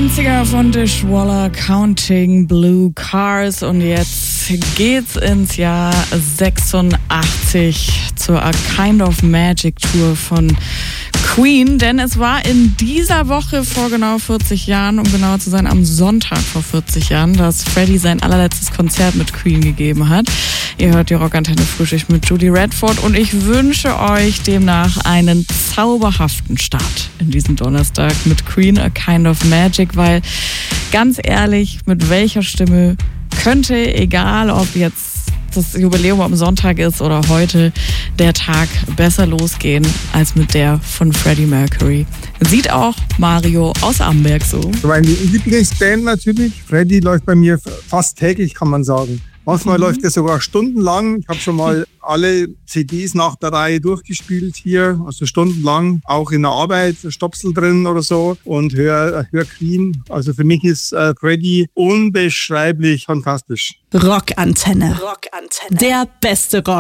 90er von Dishwalla, Counting Blue Cars, und jetzt geht's ins Jahr 86 zur A Kind of Magic Tour von Queen, denn es war in dieser Woche vor genau 40 Jahren, um genauer zu sein, am Sonntag vor 40 Jahren, dass Freddie sein allerletztes Konzert mit Queen gegeben hat. Ihr hört die Rockantenne Frühschicht mit Judy Redford und ich wünsche euch demnach einen zauberhaften Start in diesen Donnerstag mit Queen, A Kind of Magic, weil ganz ehrlich, mit welcher Stimme könnte, egal ob jetzt das Jubiläum am Sonntag ist oder heute, der Tag besser losgehen als mit der von Freddie Mercury. Sieht auch Mario aus Amberg so. Meine Lieblingsband natürlich. Freddie läuft bei mir fast täglich, kann man sagen. Manchmal läuft er sogar stundenlang. Ich habe schon mal alle CDs nach der Reihe durchgespielt hier, also stundenlang, auch in der Arbeit, Stopsel drin oder so, und hör Queen. Also für mich ist Freddie unbeschreiblich fantastisch. Rockantenne. Der beste Rock.